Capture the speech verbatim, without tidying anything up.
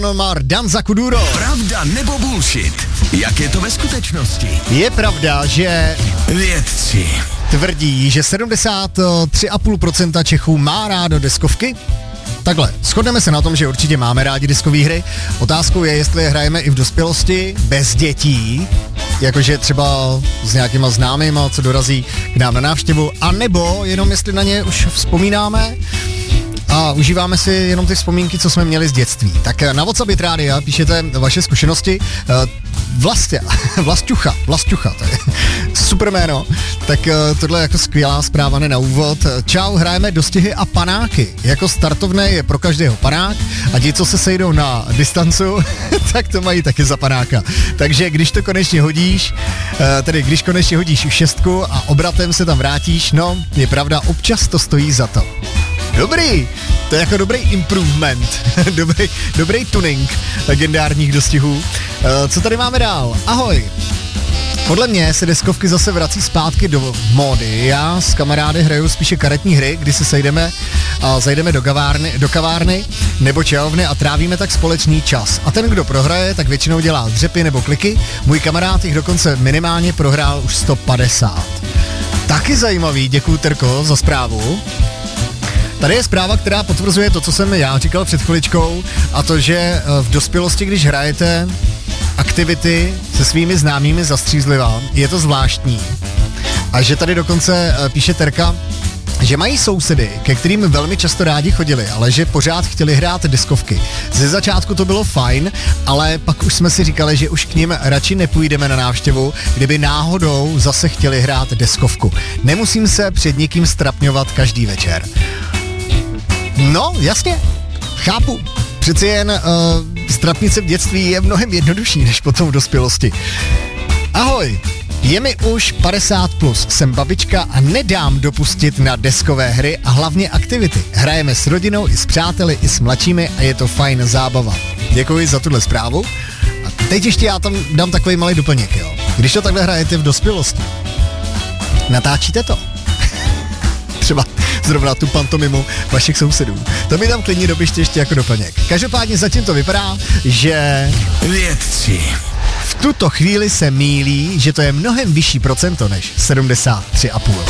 Mar, Danza Kuduro. Pravda nebo bullshit? Jak je to ve skutečnosti? Je pravda, že vědci tvrdí, že sedmdesát tři celá pět procenta Čechů má rádo deskovky? Takhle, shodneme se na tom, že určitě máme rádi diskové hry. Otázkou je, jestli je hrajeme i v dospělosti, bez dětí, jakože třeba s nějakýma známýma, co dorazí k nám na návštěvu, anebo jenom jestli na ně už vzpomínáme a užíváme si jenom ty vzpomínky, co jsme měli z dětství. Tak na WhatsApp Rádia píšete vaše zkušenosti. Vlastě, Vlastucha, Vlastucha, to je super jméno. Tak tohle je jako skvělá zpráva, ne na úvod. Čau, hrajeme dostihy a panáky. Jako startovné je pro každého panák a ti, co se sejdou na distancu, tak to mají taky za panáka. Takže když to konečně hodíš, tedy když konečně hodíš šestku a obratem se tam vrátíš, no, je pravda, občas to stojí za to. Dobrý, to je jako dobrý improvement, dobrý, dobrý tuning legendárních dostihů. Uh, co tady máme dál? Ahoj. Podle mě se deskovky zase vrací zpátky do módy. Já s kamarády hraju spíše karetní hry, kdy se sejdeme a zajdeme do kavárny, do kavárny nebo čajovny a trávíme tak společný čas. A ten, kdo prohraje, tak většinou dělá dřepy nebo kliky. Můj kamarád jich dokonce minimálně prohrál už sto padesát. Taky zajímavý, děkuju Terko za zprávu. Tady je zpráva, která potvrzuje to, co jsem já říkal před chviličkou, a to, že v dospělosti, když hrajete aktivity se svými známými zastřízliva, je to zvláštní. A že tady dokonce píše Terka, že mají sousedy, ke kterým velmi často rádi chodili, ale že pořád chtěli hrát deskovky. Ze začátku to bylo fajn, ale pak už jsme si říkali, že už k nim radši nepůjdeme na návštěvu, kdyby náhodou zase chtěli hrát deskovku. Nemusím se před někým strapňovat každý večer. No, jasně, chápu. Přeci jen uh, strapnit se v dětství je mnohem jednodušší než potom v dospělosti. Ahoj, je mi už padesát plus, jsem babička a nedám dopustit na deskové hry a hlavně aktivity. Hrajeme s rodinou i s přáteli, i s mladšími a je to fajn zábava. Děkuji za tuhle zprávu. A teď ještě já tam dám takový malý doplněk, jo. Když to takhle hrajete v dospělosti, natáčíte to. Třeba zrovna tu pantomimu vašich sousedů. To mi tam klidně dopište ještě jako doplněk. Každopádně zatím to vypadá, že vědci v tuto chvíli se mýlí, že to je mnohem vyšší procento než sedmdesát tři celá pět.